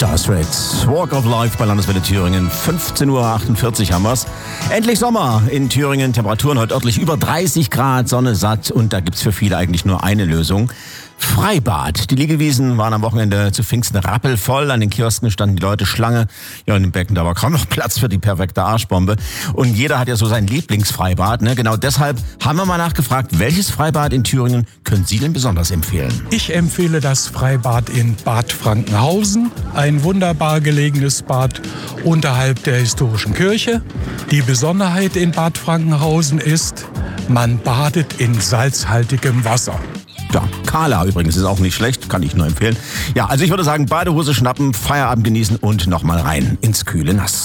Dire Straits, Walk of Life bei Landeswelle Thüringen. 15:48 Uhr haben wir's. Endlich Sommer in Thüringen. Temperaturen heute örtlich über 30 Grad, Sonne satt. Und da gibt's für viele eigentlich nur eine Lösung. Freibad. Die Liegewiesen waren am Wochenende zu Pfingsten rappelvoll. An den Kiosken standen die Leute Schlange. Ja, in dem Becken, da war kaum noch Platz für die perfekte Arschbombe. Und jeder hat ja so sein Lieblingsfreibad. Ne? Genau deshalb haben wir mal nachgefragt, welches Freibad in Thüringen können Sie denn besonders empfehlen? Ich empfehle das Freibad in Bad Frankenhausen. Ein wunderbar gelegenes Bad unterhalb der historischen Kirche. Die Besonderheit in Bad Frankenhausen ist, man badet in salzhaltigem Wasser. Ja, Carla übrigens ist auch nicht schlecht, kann ich nur empfehlen. Ja, also ich würde sagen, Badehose schnappen, Feierabend genießen und nochmal rein ins kühle Nass.